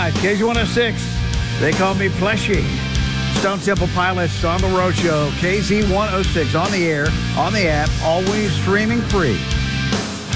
guys, KZ106. They call me Fleshy. Stone Temple Pilots on the road show. KZ106 on the air, on the app, always streaming free.